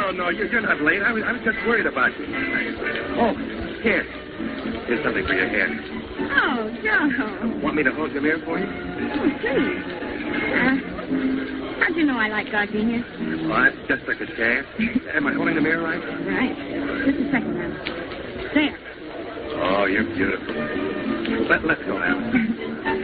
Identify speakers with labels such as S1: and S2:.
S1: no. You're not late. I was just worried about you. Oh, here. Here's something for your hair.
S2: Oh, Joe.
S1: Want me to hold your mirror for you?
S2: Oh, please. How'd you know I like gardenias?
S1: Oh, that's just like a chance. Am I holding the mirror right?
S2: Right.